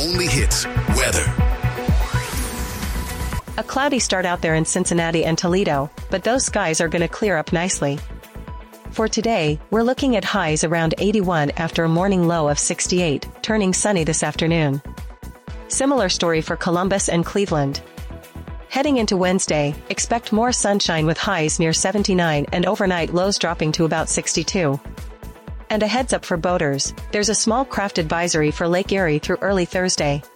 only hits weather. A cloudy start out there in Cincinnati and Toledo, but those skies are going to clear up nicely. For today, we're looking at highs around 81 after a morning low of 68, turning sunny this afternoon. Similar story for Columbus and Cleveland. Heading into Wednesday, expect more sunshine with highs near 79 and overnight lows dropping to about 62. And a heads up for boaters, there's a small craft advisory for Lake Erie through early Thursday.